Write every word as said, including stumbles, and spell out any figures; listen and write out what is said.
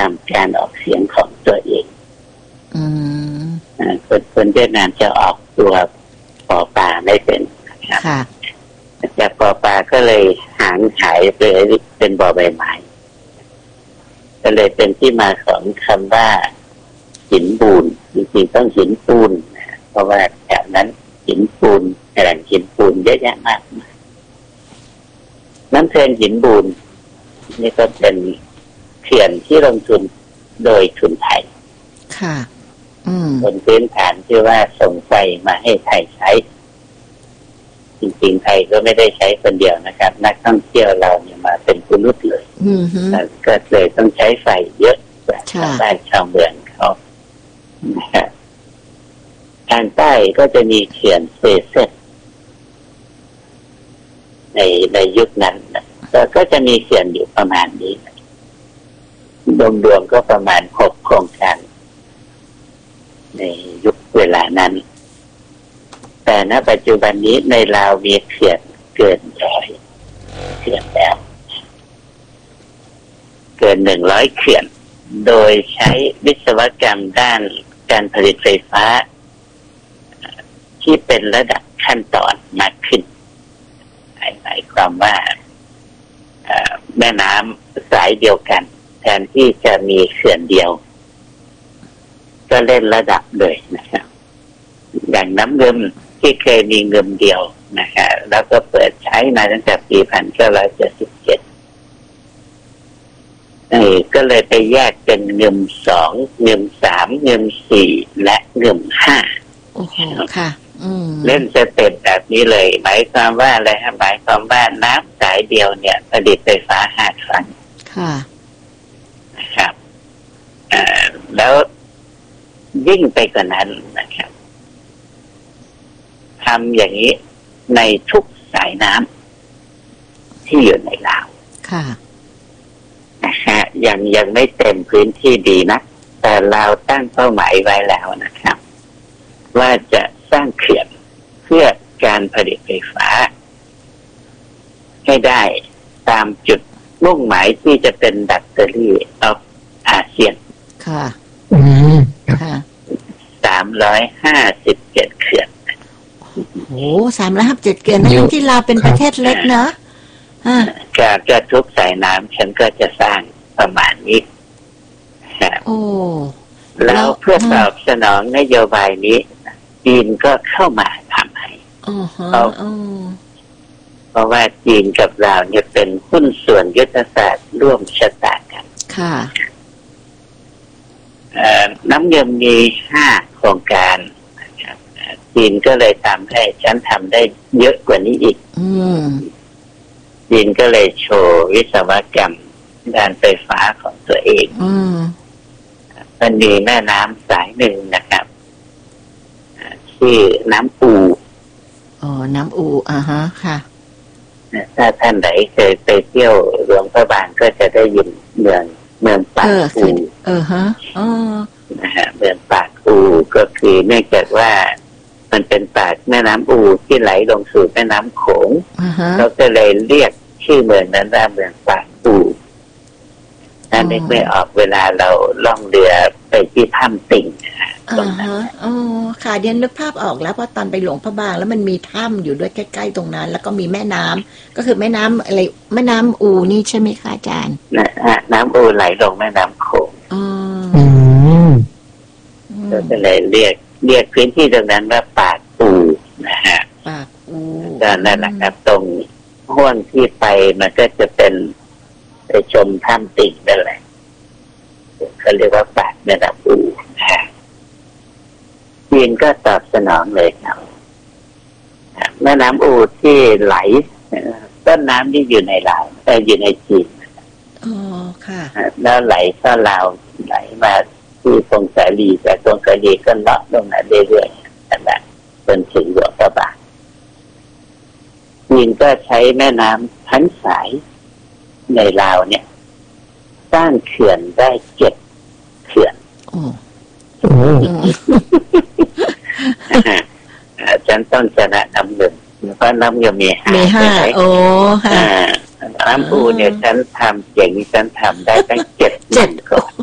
ามการออกเสียงของตัวเองอืมคนคนเวียดนามจะออกตัวปอปลาไม่เป็นนะครับค่ะจากปอปลาก็เลยหางหายไปเป็นบอใบไม้ก็เลยเป็นที่มาของคำว่าหินปูนจริงๆต้องหินปูนเพราะว่าแถวนั้นหินปูนแหล่งหินปูนเยอะแยะมากมายน้ำเทินหินปูนนี่ก็เป็นเขื่อนที่ลงทุนโดยทุนไทยค่ะอืมบนพื้นฐานที่ว่าส่งไฟมาให้ไทยใช้จริงๆไทยก็ไม่ได้ใช้คนเดียวนะครับนักท่องเที่ยวเราเนี่ยมาเป็นกุลุตเลยก็เลยต้องใช้ไฟเยอะกว่าชาวบ้านชาวเมืองเขานะครับทางใต้ก็จะมีเขื่อนเซเซตในในยุคนั้นแล้วก็จะมีเขื่อนอยู่ประมาณนี้รวมๆก็ประมาณหกโครงการในยุคเวลานั้นแต่ณปัจจุบันนี้ในลาวมีเขื่อนเกินร้อยเขื่อนแล้วเกินหนึ่งร้อยเขื่อนโดยใช้วิศวกรรมด้านการผลิตไฟฟ้าที่เป็นระดับขั้นตอนมากขึ้นหมายความว่าแม่น้ำสายเดียวกันแทนที่จะมีเขื่อนเดียวก็เล่นระดับเลยนะครับอย่างน้ำเงิมที่เคยมีเงิมเดียวนะครับแล้วก็เปิดใช้มาตั้งแต่ปีหนึ่งพันเก้าร้อยเจ็ดสิบเจ็ดก็เลยไปแยกเป็นเงิมสองเงิมสามเงิมสี่และเงิมห้าโอ้โหค่ะเล่นสเต็ปแบบนี้เลยหมายความว่าอะไรฮะหมายความว่าน้ำสายเดียวเนี่ยผลิตไฟฟ้าห้าครั้งค่ะนะครับแล้วยิ่งไปกว่านั้นนะครับทำอย่างนี้ในทุกสายน้ำที่อยู่ในลาวค่ะนะฮะยังยังไม่เต็มพื้นที่ดีนะแต่เราตั้งเป้าหมายไว้แล้วนะครับว่าจะสร้างเขื่อนเพื่อการผลิตไฟฟ้าให้ได้ตามจุดมุ่งหมายที่จะเป็นแบตเตอรี่ออฟอาเซียนค่ะอืมค่ะสามร้อยห้าสิบเจ็ดเขื่อนโอ้สามร้อยห้าสิบเจ็ดเขื่อนนั่นที่ลาวเป็นประเทศเล็กเนอะอ่าการจะทุกสายน้ำฉันก็จะสร้างประมาณนี้โอ้แล้วเพื่อตอบสนองนโยบายนี้จีนก็เข้ามาทำให้เพราะเพราะว่าจีนกับเราเนี่ยเป็นหุ้นส่วนยุทธศาสตร์ร่วมชะตากันค่ะน้ำเงินมีห้าโครงการนะครับจีนก็เลยทำให้ฉันทำได้เยอะกว่านี้อีกจีนก็เลยโชว์วิศวกรรมด้านไฟฟ้าของตัวเองมันมีแม่น้ำสายหนึ่งนะครับชื่อน้ำอูอ๋อน้ำอูอ่าฮะค่ะถ้าท่านไหนเคยไปเที่ยวหลวงพระบางก็จะได้ยินเมืองเมืองปากอูเออฮะอ๋อนะฮะเมืองปากอูก็คือเนื่องจากว่ามันเป็นปากแม่น้ำอูที่ไหลลงสู่แม่น้ำโขงเราก็เลยเรียกชื่อเมืองนั้นว่าเมืองปากอูถ้านึกไม่ออกเวลาเราล่องเรือไปที่ถ้ำติ่งตรงนั้นอ๋อค่ะเดียนนึกภาพออกแล้วเพราะตอนไปหลวงพระบางแล้วมันมีถ้ำอยู่ด้วยใกล้ๆตรงนั้นแล้วก็มีแม่น้ำก็คือแม่น้ำอะไรแม่น้ำอูนี่ใช่ไหมคะอาจารย์น้ำอูไหลลงแม่น้ำโขงอ๋อก็เลยเรียกเรียกพื้นที่ตรงนั้นว่าปากอูนะฮะปากอูก็นั่นแหละครับตรงห้วงที่ไปมันก็จะเป็นไปชมถ้ำติ่งนั่นแหละเขาเรียกว่าปากแม่น้ำอูนะฮะจีนก็ตอบสนองเลยครับแม่น้ำอูที่ไหลต้นน้ำที่อยู่ในลาวแต่อยู่ในจีนอ๋อค่ะแล้วไหลเข้าลาวไหลมาที่ตรงสาลีแต่ตรงสาลีก็เลาะลงมาเรื่อยๆนั่นแหละจนถึงหลวงพระบางจีนก็ใช้แม่น้ำทั้งสายในลาวเนี่ยสร้างเขื่อนได้เจ็ดเขื่อนฉันต้องชนะน้ำเงินเพราะน้ำเงินมีห้ามีห้าโอ้ค่ะน้ำอูเนี่ยฉันทำเจ๋งฉันทำได้ตั้งเจ็ดเจ็ดก่อน